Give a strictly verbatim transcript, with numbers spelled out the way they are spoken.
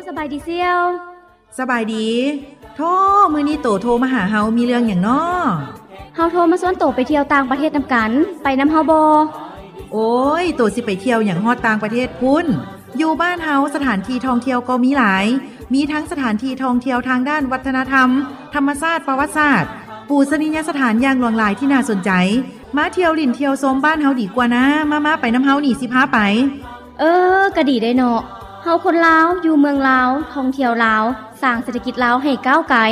สบายดีเซียวสบายดีโทรมื้อนี้โตโทรมาหาเฮามีเรื่องหยังน้อเฮาโทรมาชวนโตไปเที่ยวต่างประเทศนำกันไปนำเฮาบ่โอ้ยโตสิไปเที่ยวหยังฮอดต่างประเทศพุ่นอยู่บ้านเฮาสถานที่ท่องเที่ยวก็มีหลายมีทั้งสถานที่ท่องเที่ยวทางด้านวัฒนธรรมธรรมชาติประวัติศาสตร์ปูชนียสถานอย่างหลากหลายที่น่าสนใจมาเที่ยวลิ่นเที่ยวชมบ้านเฮาดีกว่านะมาๆไปนำเฮานี่สิพาไปเออก็ดีได้เนาะเฮาคนลาวอยู่เมืองลาวท่องเที่ยวลาวสร้างเศรษฐกิจลาวให้ก้าวไกล